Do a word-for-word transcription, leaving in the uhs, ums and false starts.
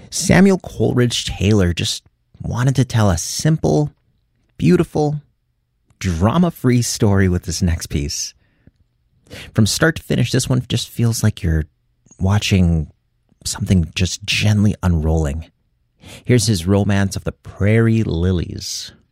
Samuel Coleridge Taylor just wanted to tell a simple, beautiful, drama-free story with this next piece. From start to finish, this one just feels like you're watching something just gently unrolling. Here's his romance of the Prairie Lilies.